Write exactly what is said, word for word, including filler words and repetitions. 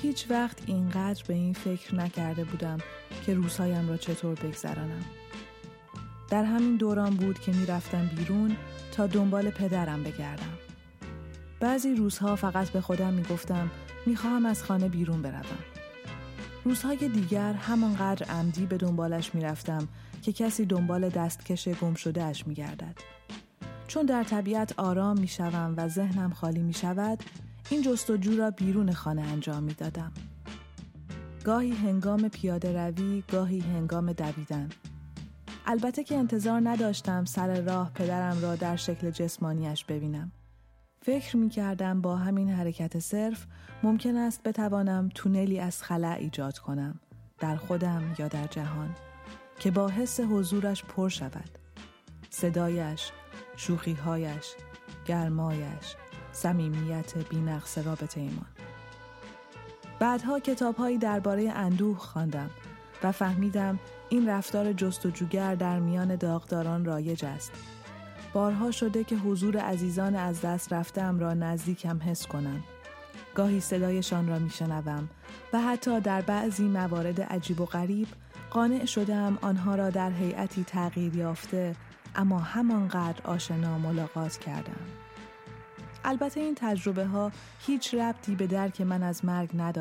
هیچ وقت اینقدر به این فکر نکرده بودم که روزهایم را چطور بگذرانم. در همین دوران بود که می رفتم بیرون تا دنبال پدرم بگردم. بعضی روزها فقط به خودم می گفتم می خواهم از خانه بیرون بروم. روزهای دیگر همانقدر عمدی به دنبالش می رفتم که کسی دنبال دستکش گم شده اش می گردد. چون در طبیعت آرام می شوم و ذهنم خالی می شود، این جستجو را بیرون خانه انجام می دادم. گاهی هنگام پیاده روی، گاهی هنگام دویدن. البته که انتظار نداشتم سر راه پدرم را در شکل جسمانیش ببینم. فکر می کردم با همین حرکت صرف ممکن است بتوانم تونلی از خلأ ایجاد کنم، در خودم یا در جهان، که با حس حضورش پر شود. صدایش، شوخی‌هایش، گرمایش، صمیمیت بی‌نقص رابطه ایمان. بعدها کتاب‌هایی درباره اندوه خواندم و فهمیدم این رفتار جستجوگر در میان داغداران رایج است. بارها شده که حضور عزیزان از دست رفته‌ام را نزدیکم حس کنم. گاهی صدایشان را میشنوم و حتی در بعضی موارد عجیب و غریب قانع شدم آنها را در هیئتی تغییر یافته اما همانقدر آشنا ملاقات کردم. البته این تجربه ها هیچ ربطی به درک من از مرگ ندارد.